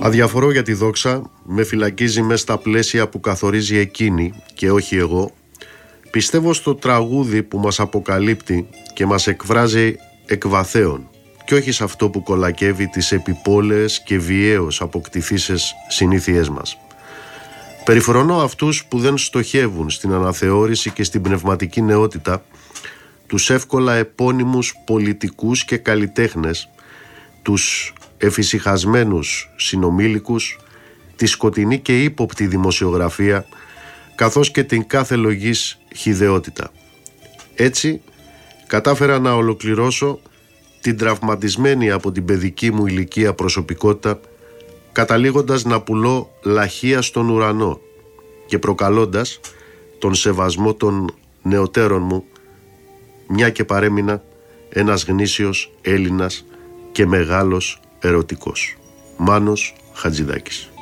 Αδιαφορώ για τη δόξα, με φυλακίζει μες στα πλαίσια που καθορίζει εκείνη και όχι εγώ. Πιστεύω στο τραγούδι που μας αποκαλύπτει και μας εκφράζει εκ βαθέων και όχι σε αυτό που κολακεύει τις επιπόλαιες και βιαίως αποκτηθήσεις συνήθειές μας. Περιφρονώ αυτούς που δεν στοχεύουν στην αναθεώρηση και στην πνευματική νεότητα, τους εύκολα επώνυμους πολιτικούς και καλλιτέχνες, τους εφησυχασμένους συνομήλικους, τη σκοτεινή και ύποπτη δημοσιογραφία, καθώς και την κάθε λογής χυδαιότητα. Έτσι, κατάφερα να ολοκληρώσω την τραυματισμένη από την παιδική μου ηλικία προσωπικότητα, καταλήγοντας να πουλώ λαχεία στον ουρανό και προκαλώντας τον σεβασμό των νεωτέρων μου, μια και παρέμεινα ένας γνήσιος Έλληνας και μεγάλος ερωτικός. Μάνος Χατζηδάκης.